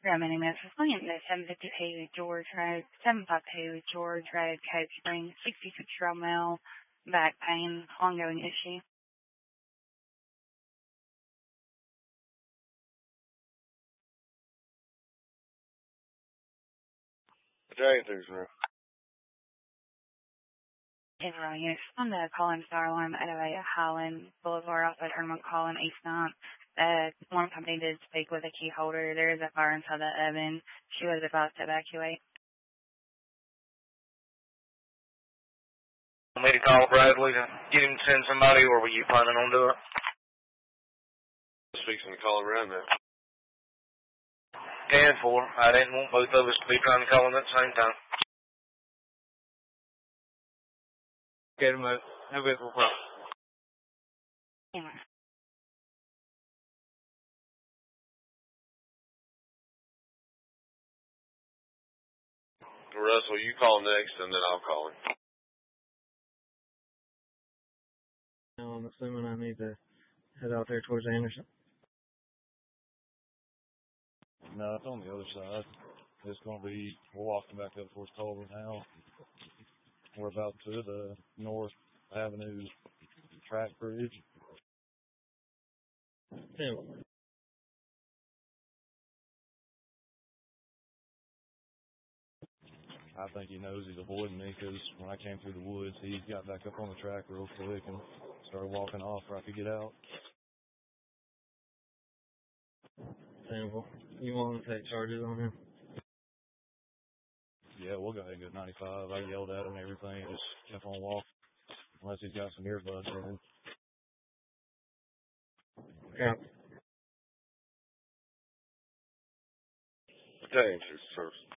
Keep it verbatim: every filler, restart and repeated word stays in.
Yeah, my name is William, the seven fifty-two George Road, seven fifty-two George Road, Coke Spring, sixty-six Romeo, back pain, ongoing issue. Drive-throughs, man. Hey, Ron, yes, on the Colin Star Alarm at a Highland Boulevard off the Tournament Colin East Ninth. The one company did speak with a key holder. There is a fire inside the oven. She was advised to evacuate. Want me to call Bradley to get him to send somebody, or were you planning on doing it? Speaking to call him right now. Ten four. I didn't want both of us to be trying to call him at the same time. Get him a, have a good one. Yeah. Russell, you call next, and then I'll call him. Now I'm assuming I need to head out there towards Anderson. No, it's on the other side. It's going to be, we're walking back up towards Culver now. We're about to the North Avenue track bridge. Yeah. I think he knows he's avoiding me because when I came through the woods, he got back up on the track real quick and started walking off where I could get out. Sample. You want to take charges on him? Yeah, we'll go ahead and go ninety-five. I yelled at him and everything. Just kept on walking unless he's got some earbuds in. Yeah. Thanks, first.